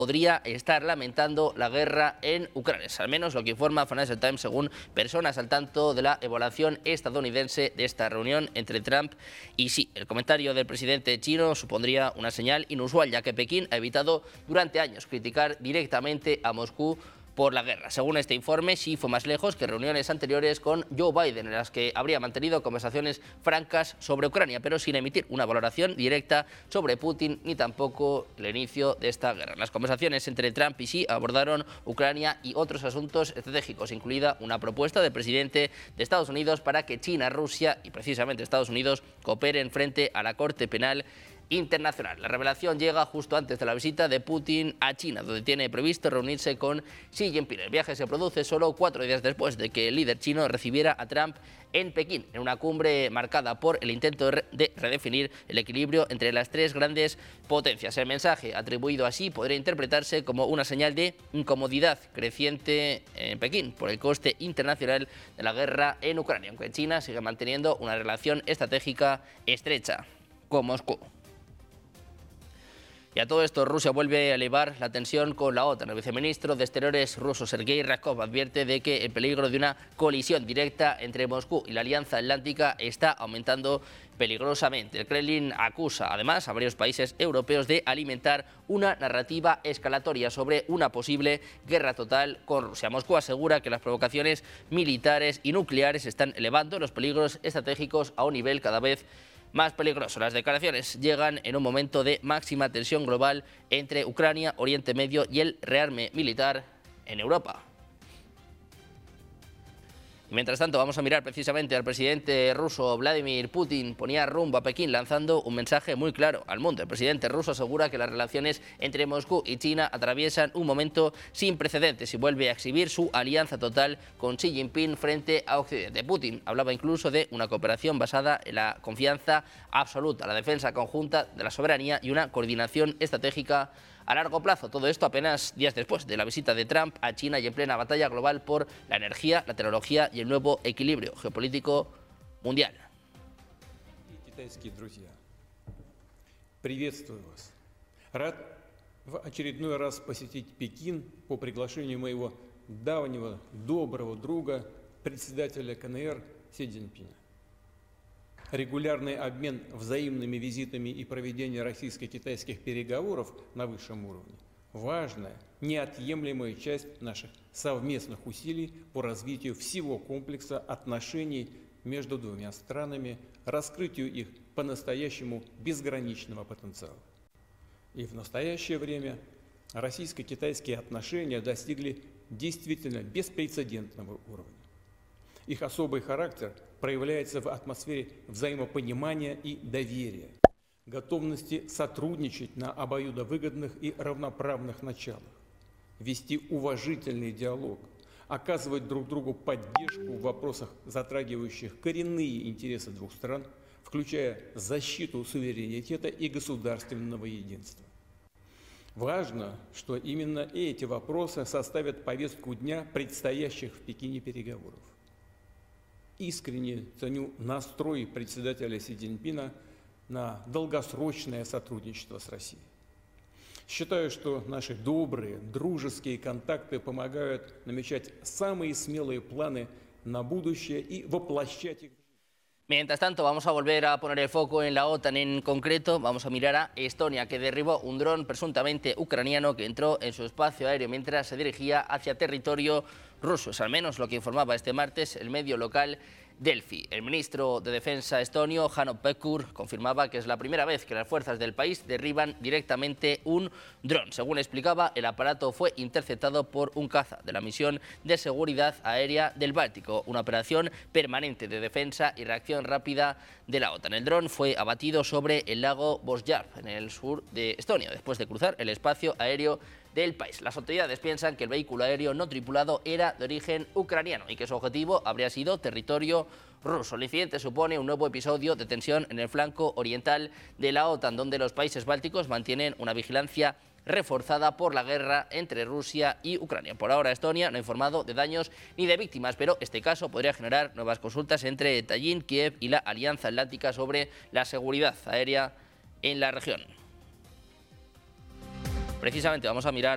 podría estar lamentando la guerra en Ucrania. Es al menos lo que informa Financial Times según personas al tanto de la evaluación estadounidense de esta reunión entre Trump y Xi. El comentario del presidente chino supondría una señal inusual, ya que Pekín ha evitado durante años criticar directamente a Moscú por la guerra. Según este informe, Xi fue más lejos que reuniones anteriores con Joe Biden, en las que habría mantenido conversaciones francas sobre Ucrania, pero sin emitir una valoración directa sobre Putin ni tampoco el inicio de esta guerra. Las conversaciones entre Trump y Xi abordaron Ucrania y otros asuntos estratégicos, incluida una propuesta del presidente de Estados Unidos para que China, Rusia y precisamente Estados Unidos cooperen frente a la Corte Penal Internacional. La revelación llega justo antes de la visita de Putin a China, donde tiene previsto reunirse con Xi Jinping. El viaje se produce solo 4 días después de que el líder chino recibiera a Trump en Pekín, en una cumbre marcada por el intento de redefinir el equilibrio entre las tres grandes potencias. El mensaje atribuido a Xi podría interpretarse como una señal de incomodidad creciente en Pekín por el coste internacional de la guerra en Ucrania, aunque China sigue manteniendo una relación estratégica estrecha con Moscú. Y a todo esto, Rusia vuelve a elevar la tensión con la OTAN. El viceministro de Exteriores ruso, Sergei Ryabkov, advierte de que el peligro de una colisión directa entre Moscú y la Alianza Atlántica está aumentando peligrosamente. El Kremlin acusa además a varios países europeos de alimentar una narrativa escalatoria sobre una posible guerra total con Rusia. Moscú asegura que las provocaciones militares y nucleares están elevando los peligros estratégicos a un nivel cada vez más peligroso. Las declaraciones llegan en un momento de máxima tensión global entre Ucrania, Oriente Medio y el rearme militar en Europa. Mientras tanto, vamos a mirar precisamente al presidente ruso Vladimir Putin. Ponía rumbo a Pekín lanzando un mensaje muy claro al mundo. El presidente ruso asegura que las relaciones entre Moscú y China atraviesan un momento sin precedentes y vuelve a exhibir su alianza total con Xi Jinping frente a Occidente. Putin hablaba incluso de una cooperación basada en la confianza absoluta, la defensa conjunta de la soberanía y una coordinación estratégica a largo plazo. Todo esto apenas días después de la visita de Trump a China y en plena batalla global por la energía, la tecnología y el nuevo equilibrio geopolítico mundial. Китайские друзья, приветствую вас. Рад в очередной раз посетить Пекин по приглашению моего давнего доброго друга, председателя КНР Си Цзиньпиня. Регулярный обмен взаимными визитами и проведение российско-китайских переговоров на высшем уровне – важная, неотъемлемая часть наших совместных усилий по развитию всего комплекса отношений между двумя странами, раскрытию их по-настоящему безграничного потенциала. И в настоящее время российско-китайские отношения достигли действительно беспрецедентного уровня. Их особый характер проявляется в атмосфере взаимопонимания и доверия, готовности сотрудничать на обоюдовыгодных и равноправных началах, вести уважительный диалог, оказывать друг другу поддержку в вопросах, затрагивающих коренные интересы двух стран, включая защиту суверенитета и государственного единства. Важно, что именно эти вопросы составят повестку дня предстоящих в Пекине переговоров. Искренне ценю настрой председателя Си Цзиньпина на долгосрочное сотрудничество с Россией. Считаю, что наши добрые, дружеские контакты помогают намечать самые смелые планы на будущее и воплощать их. Mientras tanto, vamos a volver a poner el foco en la OTAN en concreto. Vamos a mirar a Estonia, que derribó un dron presuntamente ucraniano que entró en su espacio aéreo mientras se dirigía hacia territorio ruso. Es al menos lo que informaba este martes el medio local Delfi. El ministro de Defensa estonio, Hanno Pevkur, confirmaba que es la primera vez que las fuerzas del país derriban directamente un dron. Según explicaba, el aparato fue interceptado por un caza de la misión de seguridad aérea del Báltico, una operación permanente de defensa y reacción rápida de la OTAN. El dron fue abatido sobre el lago Vosjärv, en el sur de Estonia, después de cruzar el espacio aéreo del país. Las autoridades piensan que el vehículo aéreo no tripulado era de origen ucraniano y que su objetivo habría sido territorio ruso. El incidente supone un nuevo episodio de tensión en el flanco oriental de la OTAN, donde los países bálticos mantienen una vigilancia reforzada por la guerra entre Rusia y Ucrania. Por ahora, Estonia no ha informado de daños ni de víctimas, pero este caso podría generar nuevas consultas entre Tallinn, Kiev y la Alianza Atlántica sobre la seguridad aérea en la región. Precisamente vamos a mirar